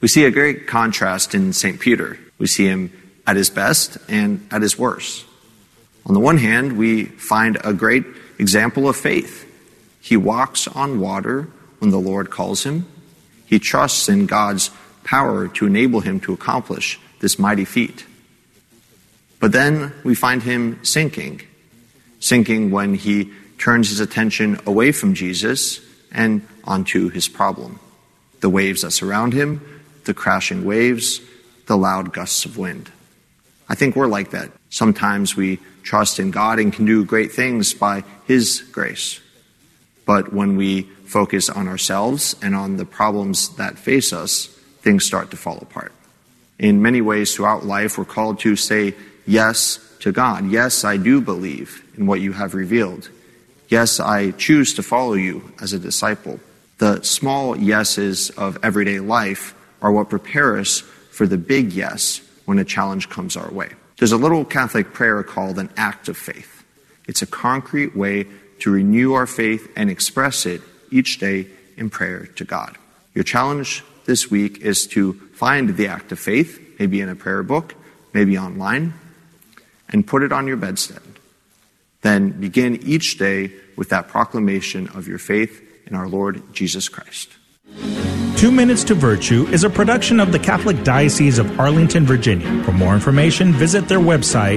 We see a great contrast in St. Peter. We see him at his best and at his worst. On the one hand, we find a great example of faith. He walks on water when the Lord calls him. He trusts in God's power to enable him to accomplish this mighty feat. But then we find him sinking when he turns his attention away from Jesus and onto his problem. The waves that surround him, the crashing waves, the loud gusts of wind. I think we're like that. Sometimes we trust in God and can do great things by His grace. But when we focus on ourselves and on the problems that face us, things start to fall apart. In many ways throughout life, we're called to say yes to God. Yes, I do believe in what you have revealed. Yes, I choose to follow you as a disciple. The small yeses of everyday life are what prepare us for the big yes when a challenge comes our way. There's a little Catholic prayer called an act of faith. It's a concrete way to renew our faith and express it each day in prayer to God. Your challenge this week is to find the act of faith, maybe in a prayer book, maybe online, and put it on your bedstead. Then begin each day with that proclamation of your faith in our Lord Jesus Christ. 2 Minutes to Virtue is a production of the Catholic Diocese of Arlington, Virginia. For more information, visit their website,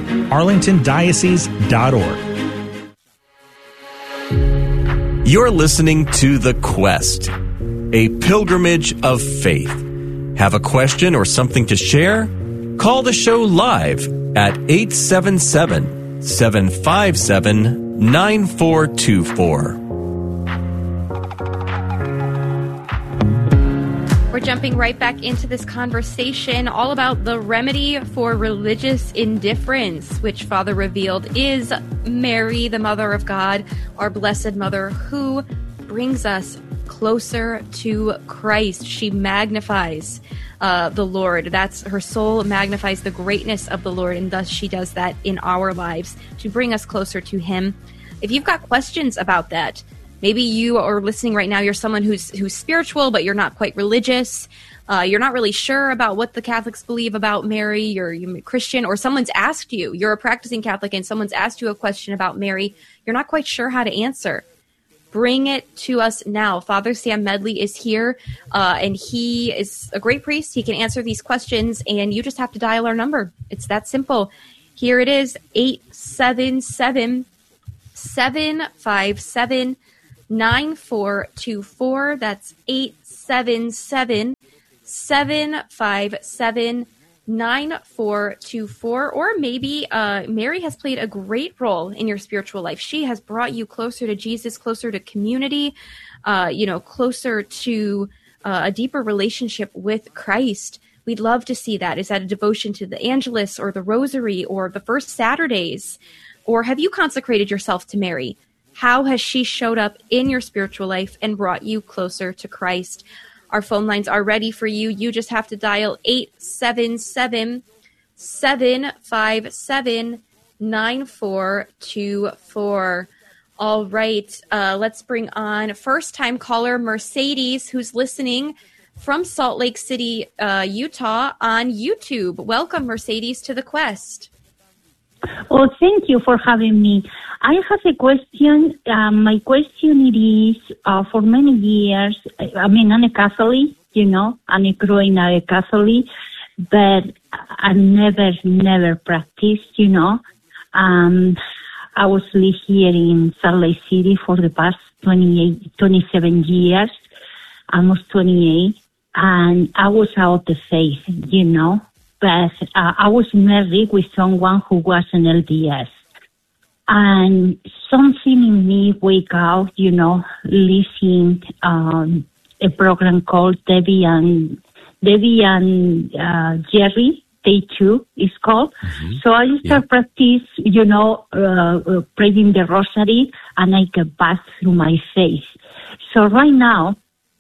arlingtondiocese.org. You're listening to The Quest, a pilgrimage of faith. Have a question or something to share? Call the show live at 877-757-9424. We're jumping right back into this conversation all about the remedy for religious indifference, which Father revealed is Mary, the Mother of God, our Blessed Mother, who brings us closer to Christ. She magnifies the Lord. That's her soul magnifies the greatness of the Lord, and thus she does that in our lives to bring us closer to Him. If you've got questions about that, maybe you are listening right now, you're someone who's spiritual, but you're not quite religious. You're not really sure about what the Catholics believe about Mary. You're Christian, or someone's asked you, you're a practicing Catholic, and someone's asked you a question about Mary. You're not quite sure how to answer. Bring it to us now. Father Sam Medley is here, and he is a great priest. He can answer these questions, and you just have to dial our number. It's that simple. Here it is, 877-757-9424. That's 877-757-9424. Or maybe Mary has played a great role in your spiritual life. She has brought you closer to Jesus, closer to community, closer to a deeper relationship with Christ. We'd love to see that. Is that a devotion to the Angelus or the Rosary or the First Saturdays? Or have you consecrated yourself to Mary? How has she showed up in your spiritual life and brought you closer to Christ? Our phone lines are ready for you. You just have to dial 877-757-9424. All right, let's bring on first-time caller Mercedes, who's listening from Salt Lake City, Utah, on YouTube. Welcome, Mercedes, to The Quest. Oh, thank you for having me. I have a question. My question is, for many years, I'm a Catholic, I'm growing up a Catholic, but I never practiced, I was living here in Salt Lake City for the past 27 years, almost 28, and I was out of faith, but I was married with someone who was an LDS. And something in me wake out, listening a program called Debbie and Jerry, Day 2 is called. Mm-hmm. So I start practice, praying the rosary, and I get back through my faith. So right now,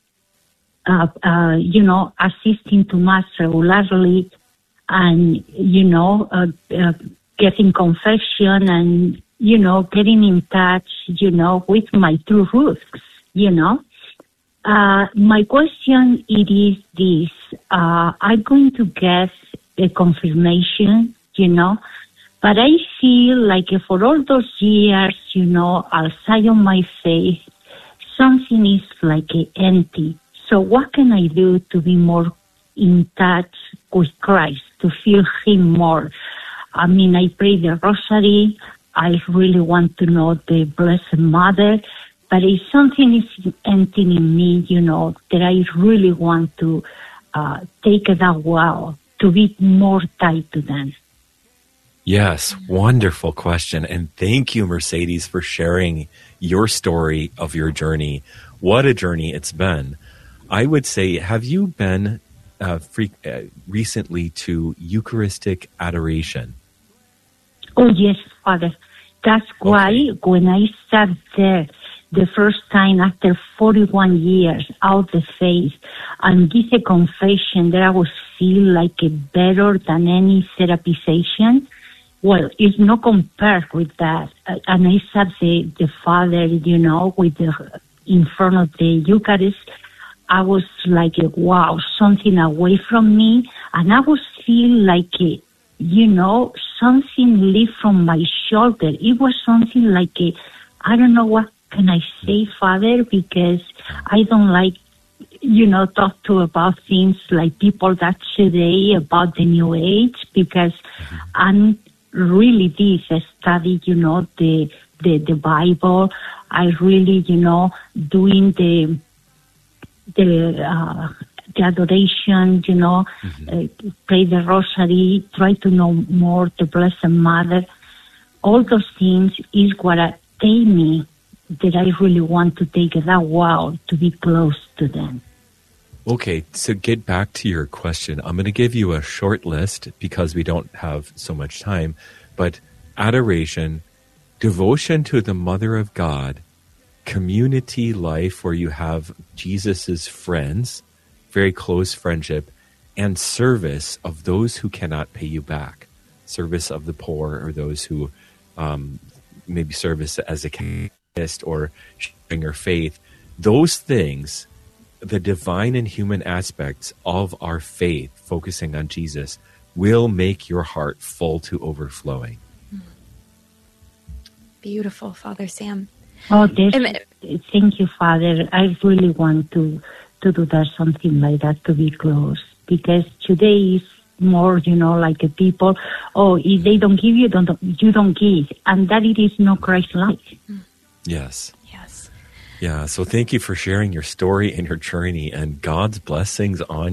assisting to Mass regularly and, getting confession and, getting in touch, with my true roots, My question it is this. I'm going to get a confirmation, but I feel like for all those years, outside of my faith, something is like empty. So what can I do to be more in touch with Christ, to feel Him more? I mean, I pray the Rosary. I really want to know the Blessed Mother. But if something is empty in me, that I really want to take that vow, to be more tied to them. Yes, wonderful question. And thank you, Mercedes, for sharing your story of your journey. What a journey it's been. I would say, have you been recently to Eucharistic adoration? Oh, yes, Father. That's why when I sat there the first time after 41 years out of faith and did a confession that I was feel like better than any therapization, well, it's not compared with that. And I sat the Father, with in front of the Eucharist. I was like, wow, something away from me. And I was feel like, something lift from my shoulder. It was something like, I don't know what can I say, Father, because I don't like, talk to about things like people that today about the New Age, because I'm really study, the Bible. I really, doing the adoration, pray the Rosary, try to know more the Blessed Mother. All those things is what take me that I really want to take that vow to be close to them. Okay, so get back to your question. I'm going to give you a short list because we don't have so much time, but adoration, devotion to the Mother of God, community life where you have Jesus's friends, very close friendship, and service of those who cannot pay you back, service of the poor or those who maybe service as a Calvinist or sharing your faith. Those things, the divine and human aspects of our faith, focusing on Jesus, will make your heart full to overflowing. Beautiful, Father Sam. Oh, thank you, Father. I really want to do that, something like that, to be close. Because today is more, like a people, if they don't give you, you don't give. And that it is not Christ-like. Yes. Yes. Yeah, so thank you for sharing your story and your journey, and God's blessings on